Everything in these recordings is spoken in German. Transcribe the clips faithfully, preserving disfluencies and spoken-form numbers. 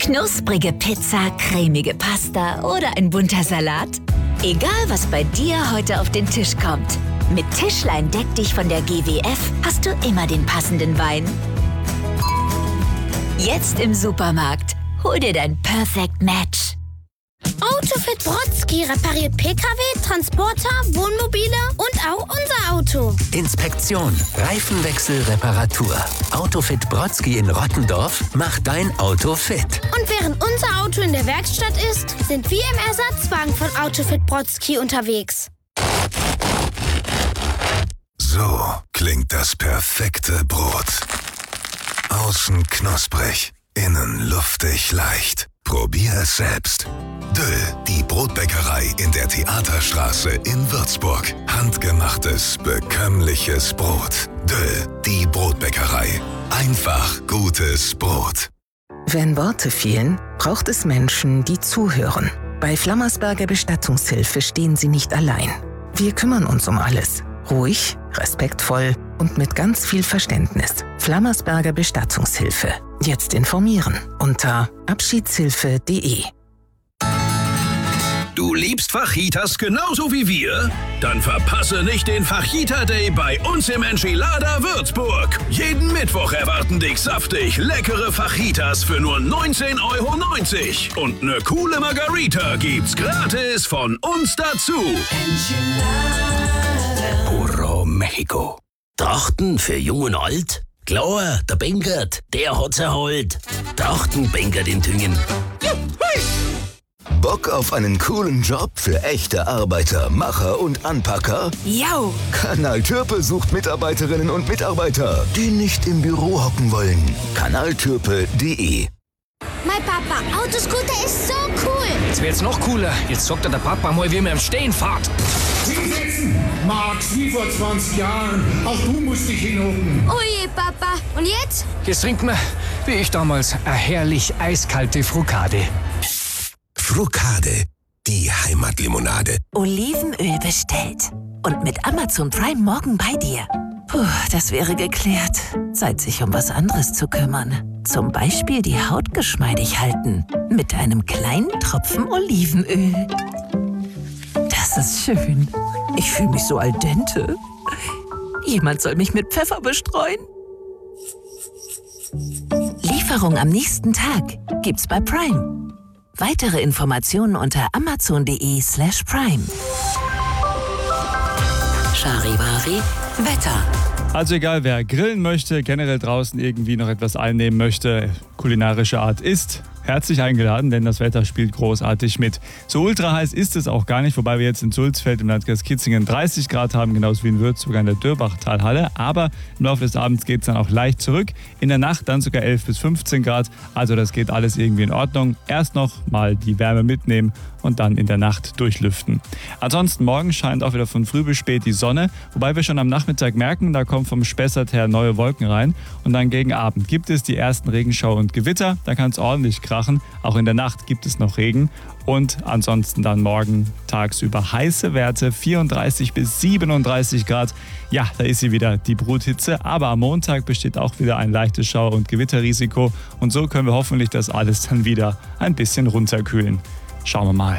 Knusprige Pizza, cremige Pasta oder ein bunter Salat? Egal, was bei dir heute auf den Tisch kommt. Mit Tischlein deck dich von der G W F hast du immer den passenden Wein. Jetzt im Supermarkt. Hol dir dein Perfect Match. Autofit Brodsky repariert P K W, Transporter, Wohnmobile und auch unser Auto. Inspektion, Reifenwechsel, Reparatur. Autofit Brodsky in Rottendorf macht dein Auto fit. Und während unser Auto in der Werkstatt ist, sind wir im Ersatzwagen von Autofit Brodsky unterwegs. So klingt das perfekte Brot. Außen knusprig, innen luftig leicht. Probier es selbst. Döll, die Brotbäckerei in der Theaterstraße in Würzburg. Handgemachtes, bekömmliches Brot. Döll, die Brotbäckerei. Einfach gutes Brot. Wenn Worte fehlen, braucht es Menschen, die zuhören. Bei Flammersberger Bestattungshilfe stehen Sie nicht allein. Wir kümmern uns um alles. Ruhig, respektvoll und mit ganz viel Verständnis. Flammersberger Bestattungshilfe. Jetzt informieren unter abschiedshilfe punkt de. Du liebst Fajitas genauso wie wir? Dann verpasse nicht den Fajita Day bei uns im Enchilada Würzburg. Jeden Mittwoch erwarten dich saftig leckere Fajitas für nur neunzehn Euro neunzig. Und eine coole Margarita gibt's gratis von uns dazu. Puro Mexiko. Trachten für Jung und Alt? Klar, der Benkert, der hat's erholt. Trachten Benkert in Tüngen. Bock auf einen coolen Job für echte Arbeiter, Macher und Anpacker? Jau! Kanal Türpe sucht Mitarbeiterinnen und Mitarbeiter, die nicht im Büro hocken wollen. kanaltürpe punkt de. Mein Papa, Autoscooter ist so cool. Jetzt wird's noch cooler. Jetzt sagt er der Papa mal, wie man im Stehen fährt. Hinsetzen, Max, wie vor zwanzig Jahren. Auch du musst dich hinhocken. Oh je, Papa. Und jetzt? Jetzt trinkt man, wie ich damals, eine herrlich eiskalte Frukade. Frukade, die Heimatlimonade. Olivenöl bestellt. Und mit Amazon Prime morgen bei dir. Puh, das wäre geklärt. Zeit, sich um was anderes zu kümmern. Zum Beispiel die Haut geschmeidig halten. Mit einem kleinen Tropfen Olivenöl. Das ist schön. Ich fühle mich so al dente. Jemand soll mich mit Pfeffer bestreuen. Lieferung am nächsten Tag gibt's bei Prime. Weitere Informationen unter amazon.de slash prime. Charivari Wetter. Also egal, wer grillen möchte, generell draußen irgendwie noch etwas einnehmen möchte, kulinarische Art ist, herzlich eingeladen, denn das Wetter spielt großartig mit. So ultra heiß ist es auch gar nicht, wobei wir jetzt in Sulzfeld im Landkreis Kitzingen dreißig Grad haben, genauso wie in Würzburg an der Dörbachtalhalle. Aber im Laufe des Abends geht es dann auch leicht zurück. In der Nacht dann sogar elf bis fünfzehn Grad. Also das geht alles irgendwie in Ordnung. Erst noch mal die Wärme mitnehmen und dann in der Nacht durchlüften. Ansonsten morgen scheint auch wieder von früh bis spät die Sonne, wobei wir schon am Nachmittag merken, da kommen vom Spessart her neue Wolken rein. Und dann gegen Abend gibt es die ersten Regenschauer und Gewitter. Da kann es ordentlich krachen. Auch in der Nacht gibt es noch Regen. Und ansonsten dann morgen tagsüber heiße Werte, vierunddreißig bis siebenunddreißig Grad. Ja, da ist sie wieder, die Bruthitze. Aber am Montag besteht auch wieder ein leichtes Schauer- und Gewitterrisiko. Und so können wir hoffentlich das alles dann wieder ein bisschen runterkühlen. Schauen wir mal.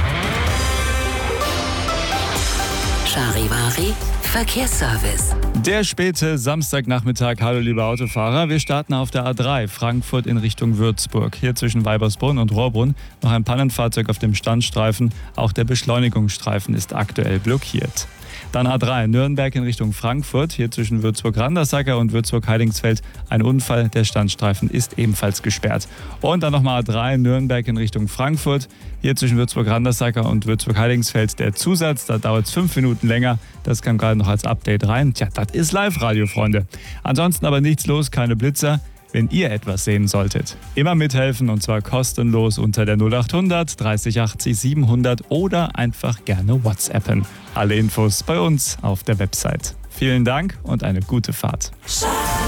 Charivari Verkehrsservice. Der späte Samstagnachmittag. Hallo liebe Autofahrer. Wir starten auf der A drei Frankfurt in Richtung Würzburg. Hier zwischen Weibersbrunn und Rohrbrunn noch ein Pannenfahrzeug auf dem Standstreifen. Auch der Beschleunigungsstreifen ist aktuell blockiert. Dann A drei Nürnberg in Richtung Frankfurt. Hier zwischen Würzburg-Randersacker und Würzburg-Heidingsfeld ein Unfall. Der Standstreifen ist ebenfalls gesperrt. Und dann nochmal A drei Nürnberg in Richtung Frankfurt. Hier zwischen Würzburg-Randersacker und Würzburg-Heidingsfeld der Zusatz. Da dauert es fünf Minuten länger. Das kam gerade noch als Update rein. Tja, das ist Live-Radio, Freunde. Ansonsten aber nichts los, keine Blitzer. Wenn ihr etwas sehen solltet, immer mithelfen und zwar kostenlos unter der null achthundert dreißig achtzig siebenhundert oder einfach gerne WhatsAppen. Alle Infos bei uns auf der Website. Vielen Dank und eine gute Fahrt.